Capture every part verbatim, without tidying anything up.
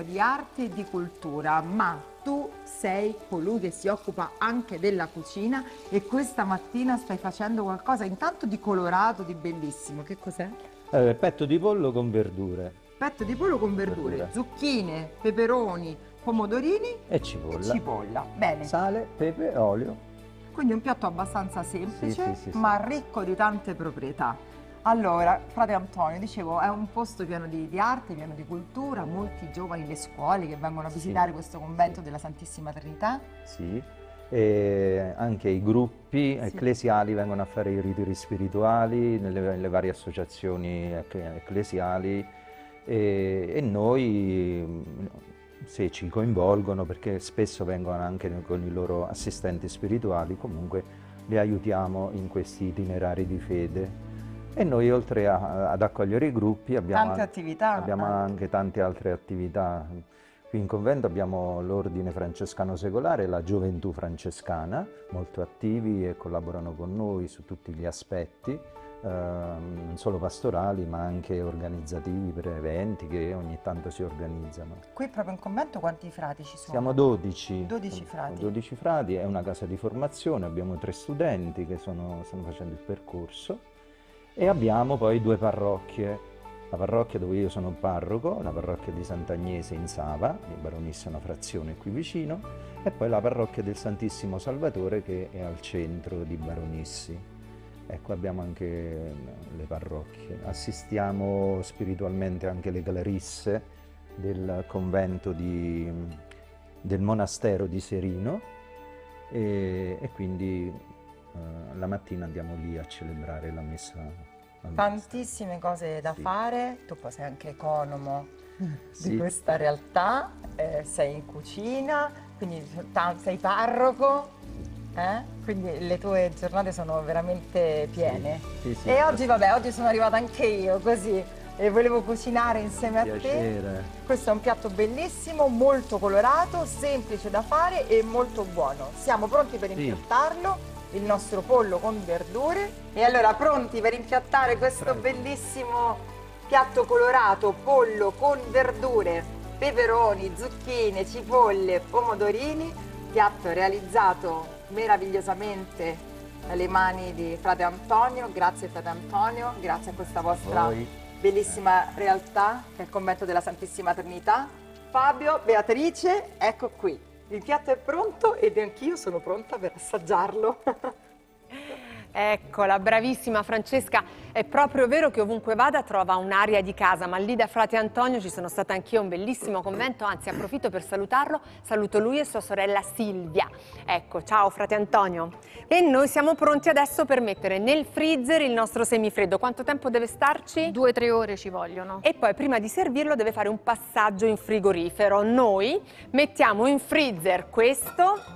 Di arte e di cultura, ma tu sei colui che si occupa anche della cucina e questa mattina stai facendo qualcosa intanto di colorato, di bellissimo. Che cos'è? Eh, petto di pollo con verdure. Petto di pollo con verdure, Verdura. zucchine, peperoni, pomodorini E cipolla. e cipolla. Bene. Sale, pepe, olio. Quindi un piatto abbastanza semplice, Sì, sì, sì, ma ricco di tante proprietà. Allora, frate Antonio, dicevo, è un posto pieno di, di arte, pieno di cultura, molti giovani, le scuole che vengono a visitare Sì. questo convento della Santissima Trinità. Sì. E anche i gruppi Sì. ecclesiali vengono a fare i ritiri spirituali nelle, nelle varie associazioni ecc- ecclesiali e, e noi, se ci coinvolgono, perché spesso vengono anche con i loro assistenti spirituali, comunque li aiutiamo in questi itinerari di fede. E noi, oltre a, ad accogliere i gruppi, abbiamo, Tante attività, abbiamo anche. anche tante altre attività. Qui in convento abbiamo l'Ordine Francescano Secolare e la Gioventù Francescana, molto attivi e collaborano con noi su tutti gli aspetti, eh, non solo pastorali ma anche organizzativi per eventi che ogni tanto si organizzano. Qui proprio in convento quanti frati ci sono? Siamo dodici. dodici frati. dodici frati, è una casa di formazione, abbiamo tre studenti che sono, stanno facendo il percorso. E abbiamo poi due parrocchie, la parrocchia dove io sono parroco, la parrocchia di Sant'Agnese in Sava, di Baronissa, una frazione qui vicino, e poi la parrocchia del Santissimo Salvatore che è al centro di Baronissi. Ecco, abbiamo anche le parrocchie. Assistiamo spiritualmente anche le clarisse del convento di, del monastero di Serino e, e quindi Uh, la mattina andiamo lì a celebrare la messa. La Tantissime messa. cose da Sì. fare, tu poi sei anche economo Sì. di questa realtà, eh, sei in cucina, quindi sei parroco, eh? Quindi le tue giornate sono veramente piene. Sì, sì, e sì. oggi, vabbè, oggi sono arrivata anche io così e volevo cucinare insieme a Piacere. te. Questo è un piatto bellissimo, molto colorato, semplice da fare e molto buono. Siamo pronti per Sì. impiattarlo. Il nostro pollo con verdure. E allora pronti per impiattare questo Prego. bellissimo piatto colorato, pollo con verdure, peperoni, zucchine, cipolle, pomodorini, piatto realizzato meravigliosamente dalle mani di frate Antonio. Grazie frate Antonio, grazie a questa vostra Poi. bellissima realtà che è il convento della Santissima Trinità. Fabio, Beatrice, ecco qui. Il piatto è pronto ed anch'io sono pronta per assaggiarlo. Eccola, bravissima Francesca. È proprio vero che ovunque vada trova un'aria di casa, ma lì da frate Antonio ci sono stata anch'io, un bellissimo convento, anzi approfitto per salutarlo, saluto lui e sua sorella Silvia. Ecco, ciao frate Antonio. E noi siamo pronti adesso per mettere nel freezer il nostro semifreddo. Quanto tempo deve starci? Due o tre ore ci vogliono. E poi prima di servirlo deve fare un passaggio in frigorifero. Noi mettiamo in freezer questo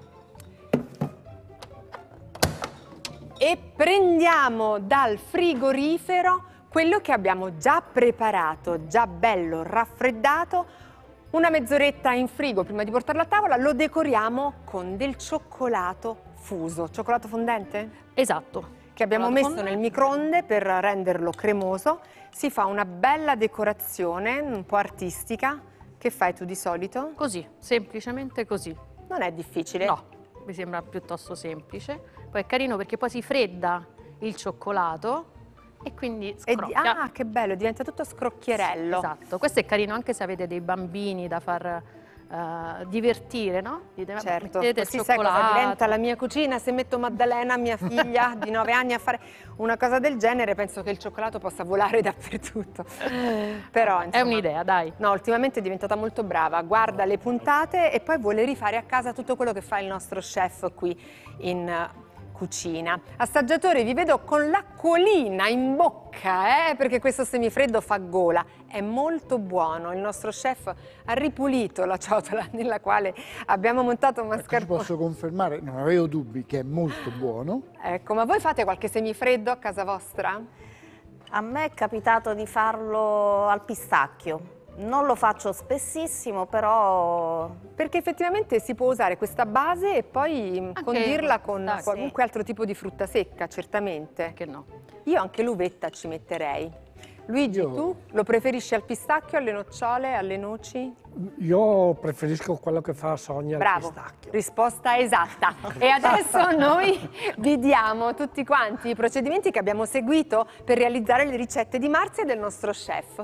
e prendiamo dal frigorifero quello che abbiamo già preparato, già bello raffreddato, una mezz'oretta in frigo prima di portarlo a tavola, lo decoriamo con del cioccolato fuso. Cioccolato fondente? Esatto. Che abbiamo Cioccolato messo fondente. nel microonde per renderlo cremoso. Si fa una bella decorazione, un po' artistica. Che fai tu di solito? Così, semplicemente così. Non è difficile. No, mi sembra piuttosto semplice. Poi è carino perché poi si fredda il cioccolato e quindi E di- scrocchia. ah, che bello, diventa tutto scrocchierello. Esatto, questo è carino anche se avete dei bambini da far eh, divertire, no? Dite, vabbè, Certo, mettete il così sai cosa cioccolato. diventa la mia cucina se metto Maddalena, mia figlia di nove anni, a fare una cosa del genere, penso che il cioccolato possa volare dappertutto. Però, È insomma, un'idea, dai. no, ultimamente è diventata molto brava, guarda le puntate e poi vuole rifare a casa tutto quello che fa il nostro chef qui in eh, cucina. Assaggiatori, vi vedo con l'acquolina in bocca, eh, perché questo semifreddo fa gola. È molto buono, il nostro chef ha ripulito la ciotola nella quale abbiamo montato Ecco, ti mascarpone. posso confermare, non avevo dubbi, che è molto buono. Ecco, ma voi fate qualche semifreddo a casa vostra? A me è capitato di farlo al pistacchio. Non lo faccio spessissimo, però Perché effettivamente si può usare questa base e poi condirla con pistacchio. qualunque altro tipo di frutta secca, certamente. Che no. Io anche l'uvetta ci metterei. Luigi, Io- tu lo preferisci al pistacchio, alle nocciole, alle noci? Io preferisco quello che fa Sonia al Bravo, pistacchio. risposta esatta. E adesso noi vi diamo tutti quanti i procedimenti che abbiamo seguito per realizzare le ricette di Marzia e del nostro chef.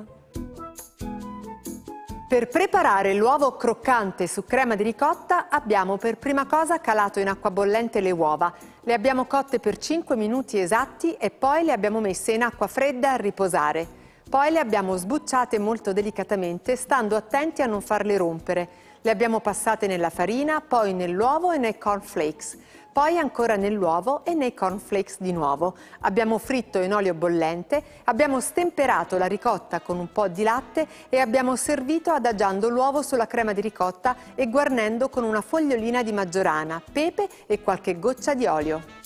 Per preparare l'uovo croccante su crema di ricotta abbiamo per prima cosa calato in acqua bollente le uova. Le abbiamo cotte per cinque minuti esatti e poi le abbiamo messe in acqua fredda a riposare. Poi le abbiamo sbucciate molto delicatamente, stando attenti a non farle rompere. Le abbiamo passate nella farina, poi nell'uovo e nei cornflakes. Poi ancora nell'uovo e nei cornflakes di nuovo. Abbiamo fritto in olio bollente, abbiamo stemperato la ricotta con un po' di latte e abbiamo servito adagiando l'uovo sulla crema di ricotta e guarnendo con una fogliolina di maggiorana, pepe e qualche goccia di olio.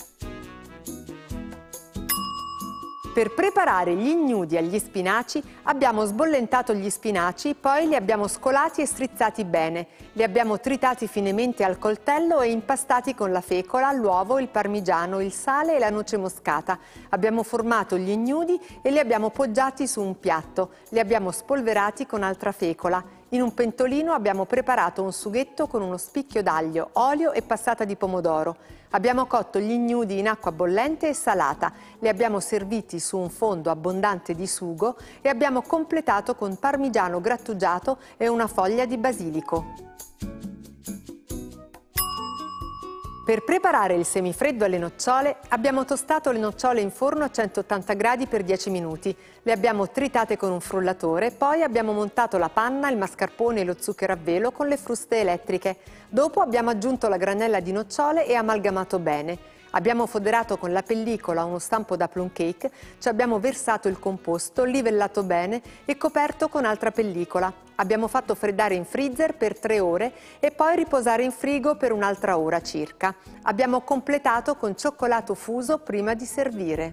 Per preparare gli ignudi agli spinaci abbiamo sbollentato gli spinaci, poi li abbiamo scolati e strizzati bene. Li abbiamo tritati finemente al coltello e impastati con la fecola, l'uovo, il parmigiano, il sale e la noce moscata. Abbiamo formato gli ignudi e li abbiamo poggiati su un piatto. Li abbiamo spolverati con altra fecola. In un pentolino abbiamo preparato un sughetto con uno spicchio d'aglio, olio e passata di pomodoro. Abbiamo cotto gli ignudi in acqua bollente e salata, li abbiamo serviti su un fondo abbondante di sugo e abbiamo completato con parmigiano grattugiato e una foglia di basilico. Per preparare il semifreddo alle nocciole abbiamo tostato le nocciole in forno a centottanta gradi per dieci minuti. Le abbiamo tritate con un frullatore, poi abbiamo montato la panna, il mascarpone e lo zucchero a velo con le fruste elettriche. Dopo abbiamo aggiunto la granella di nocciole e amalgamato bene. Abbiamo foderato con la pellicola uno stampo da plum cake, ci abbiamo versato il composto, livellato bene e coperto con altra pellicola. Abbiamo fatto freddare in freezer per tre ore e poi riposare in frigo per un'altra ora circa. Abbiamo completato con cioccolato fuso prima di servire.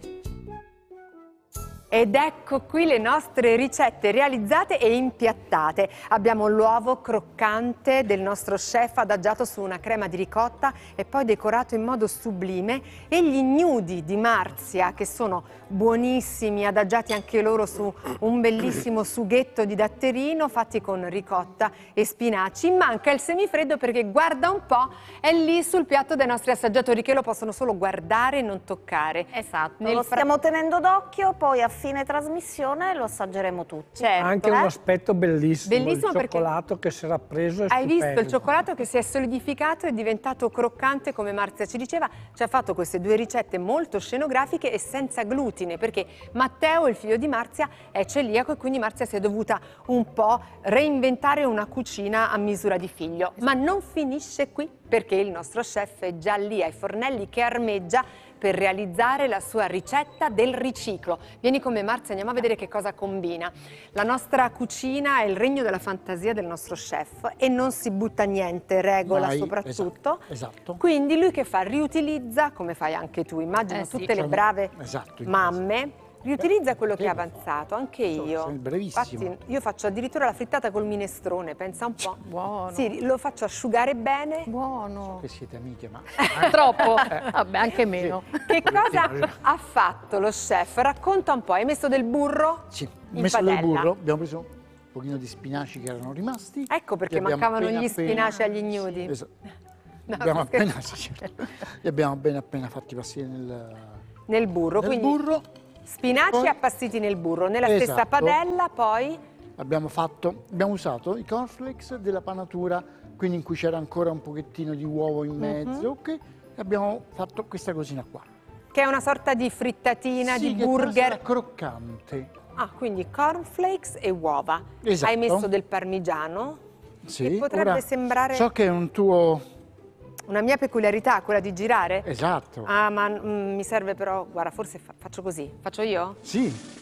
Ed ecco qui le nostre ricette realizzate e impiattate. Abbiamo l'uovo croccante del nostro chef adagiato su una crema di ricotta e poi decorato in modo sublime e gli ignudi di Marzia che sono buonissimi, adagiati anche loro su un bellissimo sughetto di datterino fatti con ricotta e spinaci. Manca il semifreddo perché guarda un po', è lì sul piatto dei nostri assaggiatori che lo possono solo guardare e non toccare. Esatto, Nel lo fra- stiamo tenendo d'occhio, poi a fine trasmissione lo assaggeremo tutti. Certo. Anche eh? un aspetto bellissimo, Bellissimo il perché- cioccolato che si era preso è Hai visto il stupendo. cioccolato che si è solidificato e è diventato croccante come Marzia ci diceva? Ci ha fatto queste due ricette molto scenografiche e senza glutine perché Matteo, il figlio di Marzia, è celiaco e quindi Marzia si è dovuta un po' reinventare una cucina a misura di figlio. Ma non finisce qui perché il nostro chef è già lì ai fornelli che armeggia per realizzare la sua ricetta del riciclo. Vieni con me Marzia, andiamo a vedere che cosa combina. La nostra cucina è il regno della fantasia del nostro chef e non si butta niente, regola Mai, soprattutto. esatto, esatto. Quindi lui che fa? Riutilizza, come fai anche tu, immagino Eh sì. tutte le Sono- brave esatto, in mamme. Riutilizza quello che è Che lo fa? avanzato, anche So, io. sei bravissimo. Infatti io faccio addirittura la frittata col minestrone, pensa un po'. Buono. Sì, lo faccio asciugare bene. Buono. Che siete amiche, ma Troppo? Vabbè, anche meno. Che cosa ha fatto lo chef? Racconta un po', hai messo del burro? sì, ho in messo del padella. burro, abbiamo preso un pochino di spinaci che erano rimasti. Ecco perché Li abbiamo mancavano appena gli appena- spinaci agli ignudi. Esatto. No, abbiamo sto appena, sì, certo. Li abbiamo appena appena fatti passare nel, Nel burro, nel quindi burro. spinaci Poi- appassiti nel burro, nella stessa Esatto. padella poi... Abbiamo fatto, abbiamo usato i cornflakes della panatura, quindi in cui c'era ancora un pochettino di uovo in mezzo, ok? E abbiamo fatto questa cosina qua. che è una sorta di frittatina, Sì, di che però sarà burger. croccante. Ah, quindi cornflakes e uova. Esatto. Hai messo del parmigiano? Sì, Che potrebbe ora sembrare so che è un tuo... una mia peculiarità, quella di girare. Esatto. Ah, ma mm, mi serve però, guarda, forse fa- faccio così. Faccio io? Sì.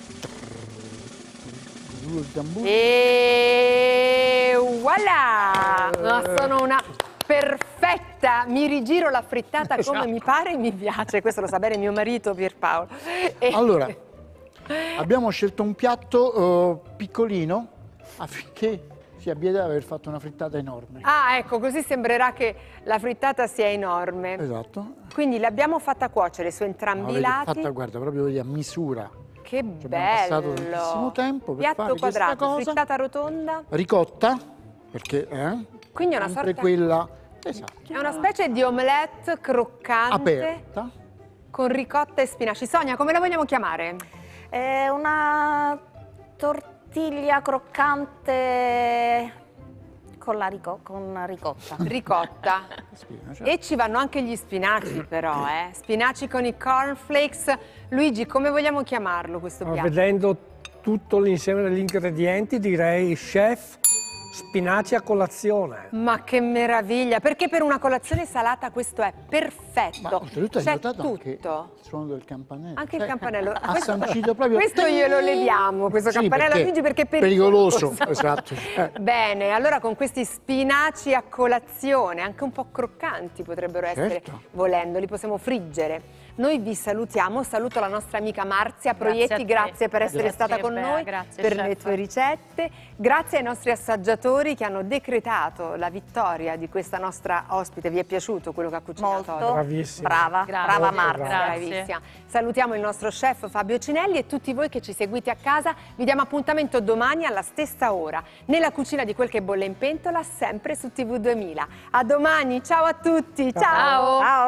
Rullo di tamburo. E voilà! No, sono una perfetta, mi rigiro la frittata come mi pare e mi piace. Questo lo sa bene mio marito Pierpaolo. E- Allora, abbiamo scelto un piatto eh, piccolino affinché si abbia da aver fatto una frittata enorme. Ah, ecco, così sembrerà che la frittata sia enorme. Esatto. Quindi l'abbiamo fatta cuocere su entrambi No, i vedi, lati. fatta, guarda, proprio vedi, a misura. che Ci abbiamo passato bello! tantissimo tempo per Piatto fare questa quadrato, cosa. frittata rotonda. Ricotta, perché eh, Quindi è una sempre sorta... quella, esatto, È una specie di omelette croccante aperta. con ricotta e spinaci. Sonia, come la vogliamo chiamare? È una tortiglia croccante con la rico- con ricotta. Ricotta. Spinaci. E ci vanno anche gli spinaci però, eh? Spinaci con i cornflakes. Luigi, come vogliamo chiamarlo questo Ma piatto? vedendo tutto l'insieme degli ingredienti direi chef spinaci a colazione. Ma che meraviglia, perché per una colazione salata questo è perfetto. Ma oltretutto hai C'è notato anche tutto. il suono del campanello. Anche il Cioè, campanello. Ha Questo- sancito proprio... Questo glielo leviamo, questo Sì, campanello a perché Luigi perché è pericoloso. pericoloso. Esatto. Eh. Bene, allora con questi spinaci a colazione, anche un po' croccanti potrebbero essere, Certo. volendo, li possiamo friggere. Noi vi salutiamo, saluto la nostra amica Marzia Grazie Proietti, a te. grazie per essere Grazie, stata con Bea, noi, grazie, per chef. le tue ricette, grazie ai nostri assaggiatori che hanno decretato la vittoria di questa nostra ospite. Vi è piaciuto quello che ha cucinato oggi? Molto Bravissima. brava, Grazie. brava Molto Marzia. brava. Grazie. Bravissima. Salutiamo il nostro chef Fabio Cinelli e tutti voi che ci seguite a casa. Vi diamo appuntamento domani alla stessa ora, nella cucina di Quel che bolle in pentola, sempre su T V duemila. A domani, ciao a tutti, ciao! Ciao. Ciao.